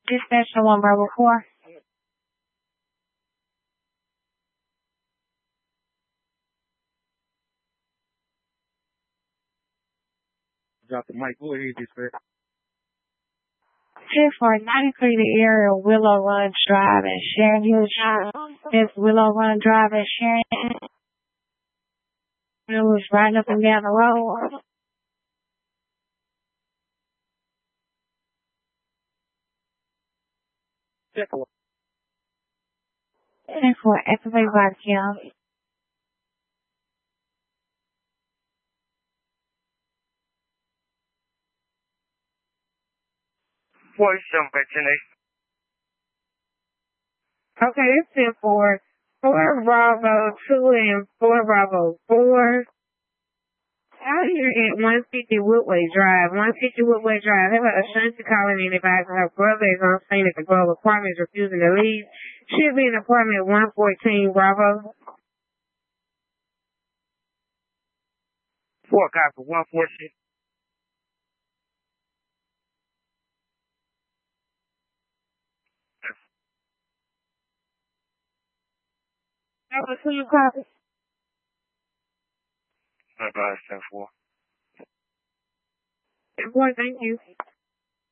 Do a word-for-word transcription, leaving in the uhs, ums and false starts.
Dispatch to one Bravo four. Drop the mic. Go ahead, dispatch. ten four ninety-three, the area of Willow Run Drive and Sharon Hills Drive. That's Willow Run Drive and Sharon. It was riding up and down the road. ten four. ten four, activate body cam. forty-seven by ten eight. Okay, it's ten four. four Bravo two and four Bravo four. Out here at one fifty Woodway Drive. one fifty Woodway Drive. How about Ashanti calling in advising her brother is on scene at the Grove Apartments refusing to leave. Should be in apartment one fourteen Bravo. Four guy for one fourteen. Bravo two copy. Bye bye, ten four. ten four, thank you.